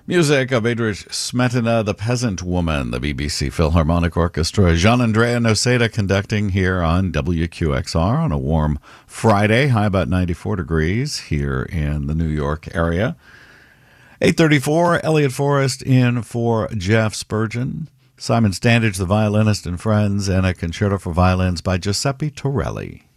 Music of Idris Smetana, The Peasant Woman, the BBC Philharmonic Orchestra. Gian-Andrea Noseda conducting here on WQXR on a warm Friday, high about 94 degrees here in the New York area. 8:34, Elliot Forrest in for Jeff Spurgeon. Simon Standage, the violinist and friends, and a concerto for violins by Giuseppe Torelli.